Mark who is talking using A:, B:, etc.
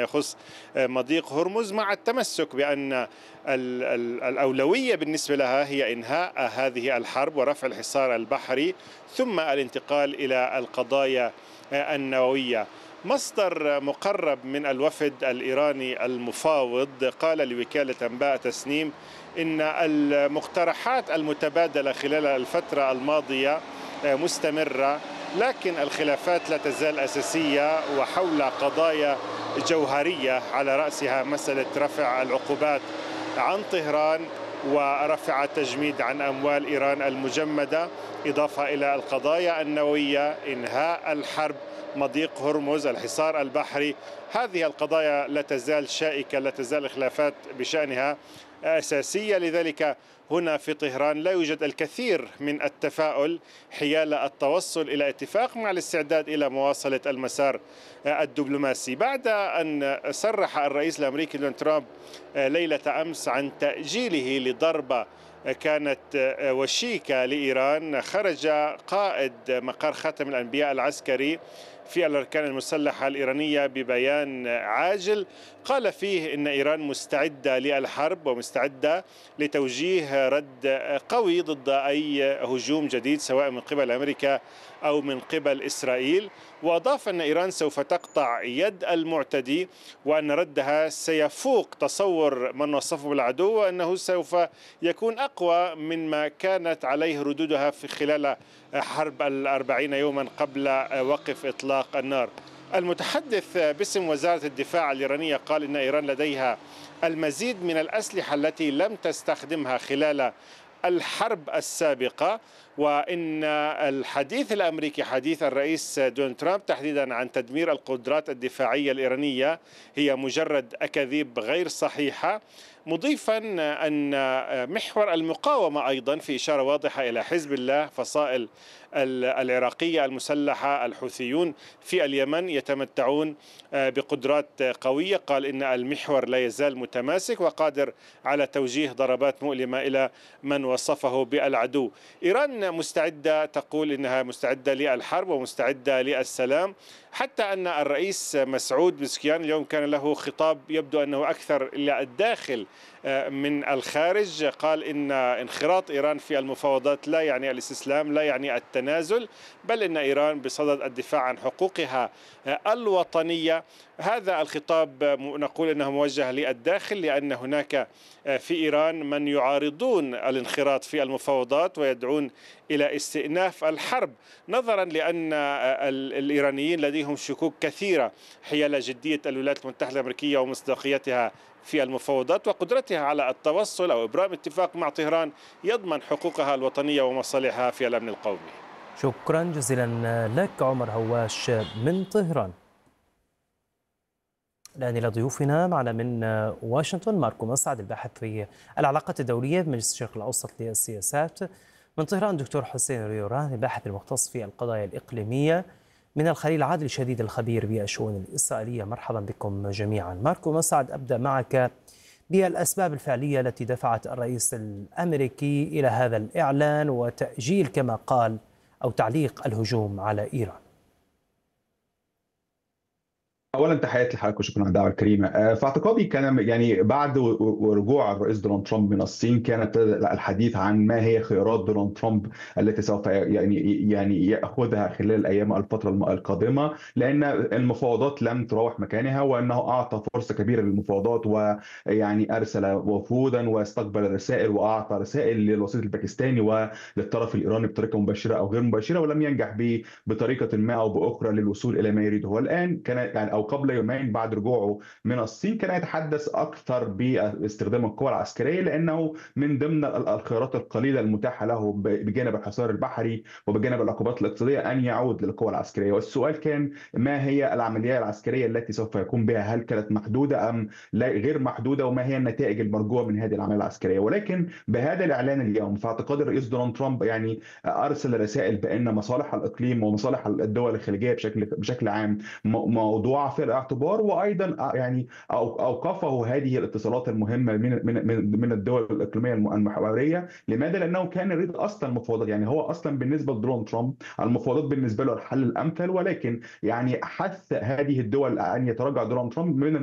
A: يخص مضيق هرمز، مع التمسك بأن الأولوية بالنسبة لها هي إنهاء هذه الحرب ورفع الحصار البحري ثم الانتقال إلى القضايا النووية. مصدر مقرب من الوفد الإيراني المفاوض قال لوكالة أنباء تسنيم إن المقترحات المتبادلة خلال الفترة الماضية مستمرة، لكن الخلافات لا تزال أساسية وحول قضايا جوهرية، على رأسها مسألة رفع العقوبات عن طهران ورفع التجميد عن أموال إيران المجمدة، إضافة إلى القضايا النووية، إنهاء الحرب، مضيق هرمز، الحصار البحري. هذه القضايا لا تزال شائكة، لا تزال الخلافات بشأنها أساسية. لذلك هنا في طهران لا يوجد الكثير من التفاؤل حيال التوصل إلى اتفاق، مع الاستعداد إلى مواصلة المسار الدبلوماسي. بعد أن صرح الرئيس الأمريكي دونالد ترامب ليلة أمس عن تأجيله لضربة كانت وشيكة لإيران، خرج قائد مقر خاتم الأنبياء العسكري في الأركان المسلحة الإيرانية ببيان عاجل قال فيه إن إيران مستعدة للحرب ومستعدة لتوجيه رد قوي ضد أي هجوم جديد سواء من قبل أمريكا أو من قبل إسرائيل. وأضاف أن إيران سوف تقطع يد المعتدي وأن ردها سيفوق تصور من وصفه بالعدو، وأنه سوف يكون أقوى مما كانت عليه ردودها في خلال حرب 40 يوما قبل وقف إطلاق النار. المتحدث باسم وزارة الدفاع الإيرانية قال إن إيران لديها المزيد من الأسلحة التي لم تستخدمها خلال الحرب السابقة، وإن الحديث الأمريكي حديث الرئيس دونالد ترامب تحديدا عن تدمير القدرات الدفاعية الإيرانية هي مجرد أكاذيب غير صحيحة، مضيفا أن محور المقاومة أيضا في إشارة واضحة إلى حزب الله، فصائل العراقية المسلحة، الحوثيون في اليمن يتمتعون بقدرات قوية. قال إن المحور لا يزال متماسك وقادر على توجيه ضربات مؤلمة إلى من وصفه بالعدو. إيران مستعدة، تقول إنها مستعدة للحرب ومستعدة للسلام، حتى أن الرئيس مسعود بزكيان اليوم كان له خطاب يبدو أنه أكثر إلى الداخل من الخارج. قال إن انخراط إيران في المفاوضات لا يعني الاستسلام، لا يعني التنازل، بل إن إيران بصدد الدفاع عن حقوقها الوطنية. هذا الخطاب نقول أنه موجه للداخل، لأن هناك في إيران من يعارضون الانخراط في المفاوضات ويدعون إلى استئناف الحرب، نظرا لأن الإيرانيين لديهم شكوك كثيرة حيال جدية الولايات المتحدة الأمريكية ومصداقيتها في المفاوضات وقدرتها على التوصل أو إبرام اتفاق مع طهران يضمن حقوقها الوطنية ومصالحها في الأمن القومي.
B: شكرا جزيلا لك عمر هواش من طهران. الآن إلى ضيوفنا، معنا من واشنطن ماركو مسعد الباحث في العلاقات الدولية بمجلس الشرق الأوسط للسياسات، من طهران دكتور حسين ريوران الباحث المختص في القضايا الإقليمية، من الخليل عادل شديد الخبير بالشؤون الإسرائيلية. مرحبا بكم جميعا. ماركو مسعد، أبدأ معك بالأسباب الفعلية التي دفعت الرئيس الأمريكي إلى هذا الإعلان وتأجيل كما قال أو تعليق الهجوم على إيران.
C: اولا تحياتي لحضرتك وشكرا على الدعوه الكريمه. في اعتقادي كان يعني بعد رجوع الرئيس دونالد ترامب من الصين كان الحديث عن ما هي خيارات دونالد ترامب التي سوف يعني ياخذها خلال الايام الفتره القادمه، لان المفاوضات لم تروح مكانها، وانه اعطى فرصه كبيره للمفاوضات، ويعني ارسل وفودا واستقبل رسائل واعطى رسائل للوسيط الباكستاني وللطرف الايراني بطريقه مباشره او غير مباشره، ولم ينجح بطريقه ما او باخرى للوصول الى ما يريده. والان كان يعني أو قبل يومين بعد رجوعه من الصين كان يتحدث أكثر باستخدام القوى العسكرية، لأنه من ضمن الخيارات القليلة المتاحة له بجانب الحصار البحري وبجانب العقوبات الاقتصادية أن يعود للقوى العسكرية. والسؤال كان ما هي العملية العسكرية التي سوف يقوم بها؟ هل كانت محدودة أم لا غير محدودة؟ وما هي النتائج المرجوة من هذه العملية العسكرية؟ ولكن بهذا الإعلان اليوم في اعتقاد الرئيس دونالد ترامب يعني أرسل رسائل بأن مصالح الإقليم ومصالح الدول الخليجية بشكل عام موضوع في الاعتبار، وايضا يعني اوقفه هذه الاتصالات المهمه من الدول الاقليميه المحوريه. لماذا؟ لانه كان يريد اصلا مفاوضات، يعني هو اصلا بالنسبه لدونالد ترامب المفاوضات بالنسبه له الحل الامثل، ولكن يعني حث هذه الدول ان يتراجع دونالد ترامب من